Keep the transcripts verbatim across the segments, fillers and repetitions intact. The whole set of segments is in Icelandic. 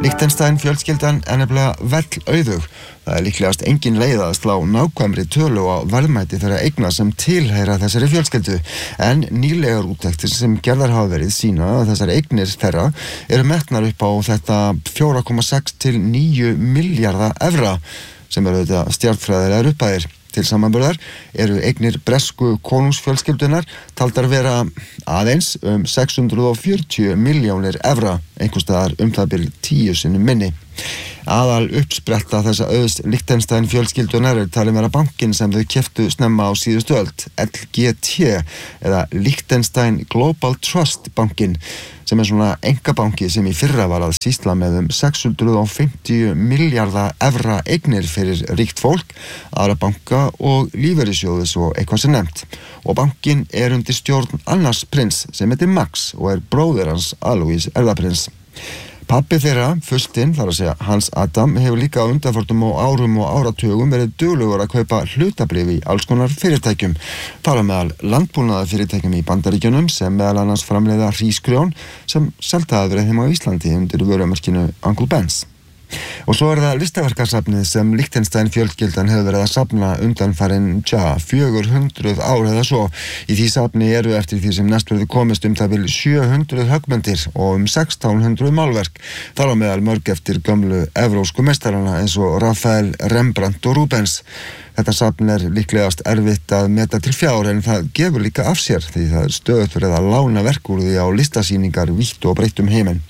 Liechtenstein fjölskyldan er nefnilega vell auðug. Það er líklegast engin leið að slá nákvæmri tölu á verðmæti þeirra eigna sem tilheyra þessari fjölskyldu. En nýlegar úttektir sem gerðar hafa verið sýna að þessar eignir þeirra eru metnar upp á þetta fjögur komma sex til níu milljarða evra sem eru þetta stjarnfræðilegar upphæðir. Til samanburðar eru eignir bresku konungsfjölskyldunar taldar vera aðeins um sex hundruð fjörutíu milljónir evra, einhvers staðar um það bil tíu sinnum minni. Aðal uppspretta þessa auðs Liechtenstein fjölskyldunar er talin vera bankinn sem þau keyptu snemma á síðustu öld, L G T eða Liechtenstein Global Trust bankinn, sem er svona einkabanki sem í fyrra var að sýsla með um sex hundruð fimmtíu milljarða evra eignir fyrir ríkt fólk, aðra banka og lífeyrissjóði svo eitthvað sem nefnt. Og bankinn er undir stjórn annars prins sem heitir Max og er bróðir hans Alois erfðaprins. Pabbi þeirra, furstinn, þar að segja Hans Adam, hefur líka á undanförnum og árum og áratugum verið duglegur að kaupa hlutabréf í alls konar fyrirtækjum. Þar á meðal landbúnaðarfyrirtækjum í Bandaríkjunum sem meðal annars framleiða hrísgrjón sem selt hafa verið heima á Íslandi undir vörumerkinu Uncle Ben's. Og svo er það listaverkasafnið sem Liechtenstein fjölskyldan hefur verið að safna undanfarin, tja, fjögur hundruð ár eða svo. Í því safni eru eftir því sem næst verður komist um það bil sjö hundruð höggmyndir og um sextán hundruð málverk. Þar á meðal mörg eftir gömlu evrósku meistarana eins og Raphael, Rembrandt og Rubens. Þetta safn er líklegast erfitt að meta til fjár en það gefur líka af sér því það er stöðugt verið að lána verk úr því á listasýningar vítt og breytt um heiminn.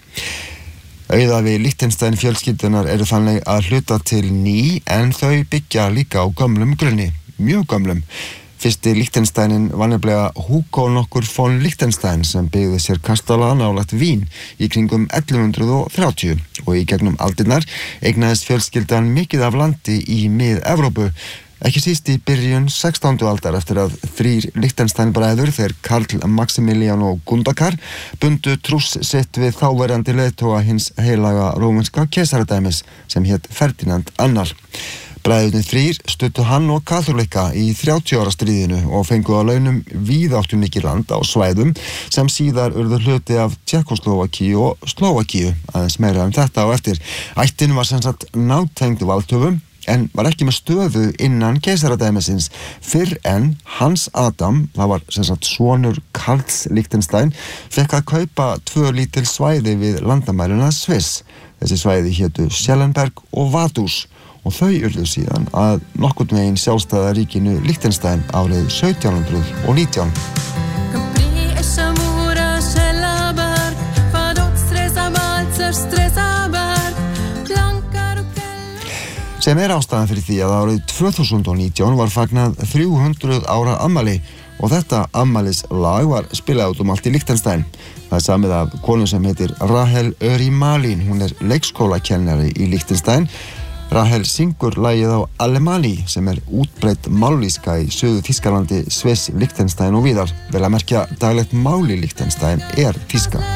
Auðafi Liechtenstein fjölskyldunar eru þannig að hluta til ný en þau byggja líka á gömlum grunni, mjög gömlum. Fyrsti Liechtensteinin var nefnilega Hugo nokkur von Liechtenstein sem byggði sér kastala nálægt Vín í kringum ellefu hundruð þrjátíu og í gegnum aldirnar eignaðist fjölskyldan mikið af landi í mið-Evrópu. Ekki síst í byrjun sextándu aldar eftir að þrír Liechtenstein bræður, þeir Karl Maximilian og Gundakar, bundu trúss sitt við þáverandi leiðtoga hins heilaga rómverska keisaradæmis sem hét Ferdinand annar. Bræðurnir þrír studdu hann og kaþólika í þrjátíu ára stríðinu og fengu á launum víðáttumikið land á svæðum sem síðar urðu hluti af Tékkóslóvakíu og Slóvakíu, aðeins meira um þetta á eftir. Ættin var sem sagt nátengd valdhöfum en var ekki með stöðu innan keisaradæmisins fyrr en Hans Adam, það var sem sagt sonur Karls Liechtenstein, fekk að kaupa tvö lítil svæði við landamæruna Sviss. Þessi svæði hétu Schellenberg og Vaduz og þau urðu síðan að nokkurn veginn sjálfstæða ríkinu Liechtenstein árið sautján hundruð nítján. Sem er ástæðan fyrir því að árið tvö þúsund og nítján var fagnað þrjú hundruð ára afmæli og þetta afmælislag var spilað út um allt í Liechtenstein. Það er samið af konu sem heitir Rahel Öri Malin, hún er leikskólakennari í Liechtenstein. Rahel syngur lagið á alemani sem er útbreidd mállýska í Suður Þýskalandi, Sviss, Liechtenstein og víðar. Vel að merkja daglegt mál í Liechtenstein er þýska.